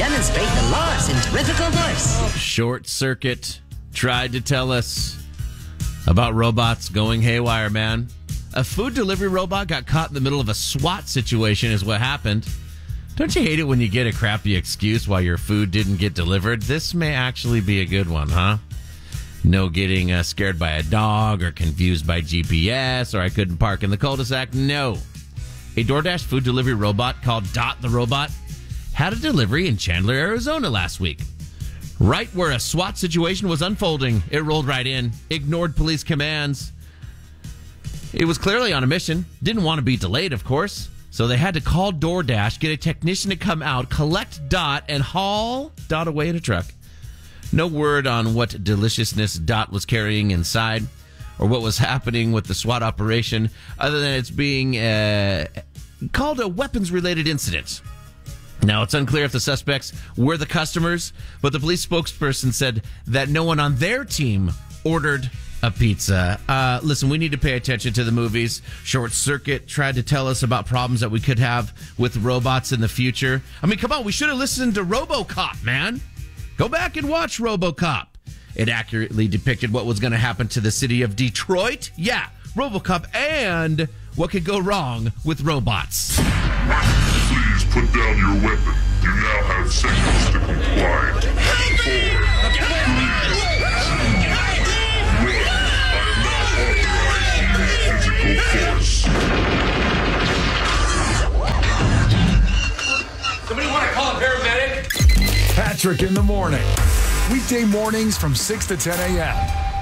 demonstrate the law of centrifugal force. Short Circuit tried to tell us about robots going haywire, man. A food delivery robot got caught in the middle of a SWAT situation is what happened. Don't you hate it when you get a crappy excuse why your food didn't get delivered? This may actually be a good one, huh? No getting scared by a dog or confused by GPS or I couldn't park in the cul-de-sac. No. A DoorDash food delivery robot called Dot the Robot had a delivery in Chandler, Arizona last week. Right where a SWAT situation was unfolding, it rolled right in, ignored police commands. It was clearly on a mission, didn't want to be delayed, of course. So they had to call DoorDash, get a technician to come out, collect Dot, and haul Dot away in a truck. No word on what deliciousness Dot was carrying inside or what was happening with the SWAT operation, other than it's being called a weapons-related incident. Now, it's unclear if the suspects were the customers, but the police spokesperson said that no one on their team ordered a pizza. Listen, we need to pay attention to the movies. Short Circuit tried to tell us about problems that we could have with robots in the future. I mean, come on, we should have listened to RoboCop, man. Go back and watch RoboCop. It accurately depicted what was going to happen to the city of Detroit. Yeah, RoboCop and what could go wrong with robots. Please put down your weapon. You now have seconds to comply. 4, 3, 2, 1. I am now authorized to use physical force. Somebody want to call a paramedic? Patrick in the morning. Weekday mornings from 6 to 10 a.m.